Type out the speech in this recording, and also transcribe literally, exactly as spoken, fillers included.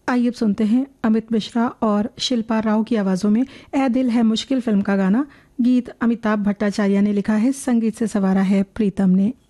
आइए अब सुनते हैं अमित मिश्रा और शिल्पा राव की आवाज़ों में ए दिल है मुश्किल फिल्म का गाना। गीत अमिताभ भट्टाचार्य ने लिखा है, संगीत से सवारा है प्रीतम ने।